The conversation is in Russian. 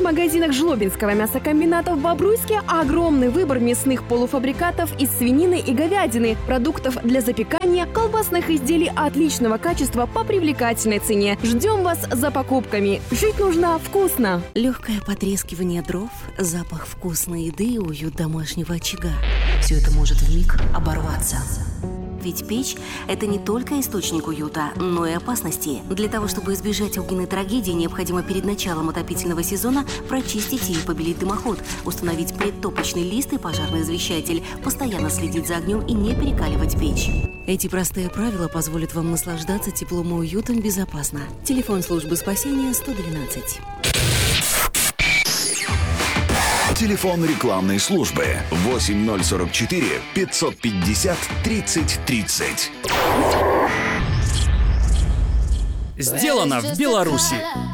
магазинах Жлобинского мясокомбината в Бобруйске огромный выбор мясных полуфабрикатов из свинины и говядины, продуктов для запекания, колбасных изделий отличного качества по привлекательной цене. Ждем вас за покупками. Жить нужно вкусно. Легкое потрескивание дров, запах вкусной еды и уют домашнего очага. Все это может вмиг оборваться. Ведь печь – это не только источник уюта, но и опасности. Для того, чтобы избежать огненной трагедии, необходимо перед началом отопительного сезона прочистить и побелить дымоход, установить предтопочный лист и пожарный извещатель, постоянно следить за огнем и не перекаливать печь. Эти простые правила позволят вам наслаждаться теплом и уютом безопасно. Телефон службы спасения 112. Телефон рекламной службы 8044 550 30 30. Сделано в Беларуси.